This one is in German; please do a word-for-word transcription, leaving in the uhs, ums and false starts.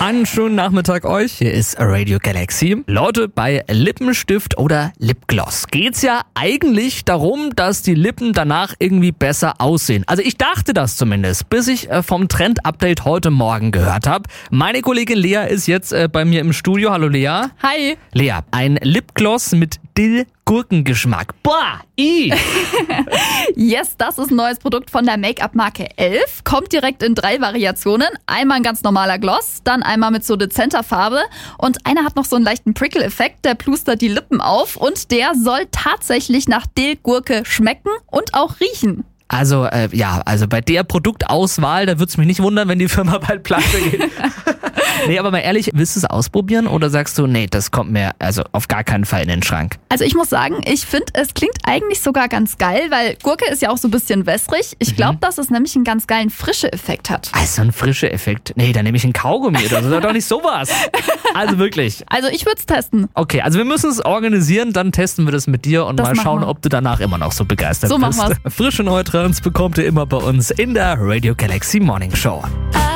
Einen schönen Nachmittag euch. Hier ist Radio Galaxy. Leute, bei Lippenstift oder Lipgloss geht's ja eigentlich darum, dass die Lippen danach irgendwie besser aussehen. Also ich dachte das zumindest, bis ich äh, vom Trend-Update heute Morgen gehört habe. Meine Kollegin Lea ist jetzt äh, bei mir im Studio. Hallo Lea. Hi. Lea, ein Lipgloss mit Dill-Gurkengeschmack. Boah, i. Yes, das ist ein neues Produkt von der Make-up-Marke Elf. Kommt direkt in drei Variationen. Einmal ein ganz normaler Gloss, dann einmal mit so dezenter Farbe und einer hat noch so einen leichten Prickle-Effekt, der plustert die Lippen auf und der soll tatsächlich nach Dill-Gurke schmecken und auch riechen. Also, äh, ja, also bei der Produktauswahl, da würde es mich nicht wundern, wenn die Firma bald pleite geht. Nee, aber mal ehrlich, willst du es ausprobieren oder sagst du, nee, das kommt mir also auf gar keinen Fall in den Schrank? Also ich muss sagen, ich finde, es klingt eigentlich sogar ganz geil, weil Gurke ist ja auch so ein bisschen wässrig. Ich glaube, dass es nämlich einen ganz geilen Frische-Effekt hat. Also ein frischer Effekt. Nee, dann nehme ich einen Kaugummi oder so, das ist doch nicht sowas. Also wirklich. Also ich würde es testen. Okay, also wir müssen es organisieren, dann testen wir das mit dir und Das mal machen schauen, wir. ob du danach immer noch so begeistert So bist. machen Frische Neutrons bekommt ihr immer bei uns in der Radio Galaxy Morning Show.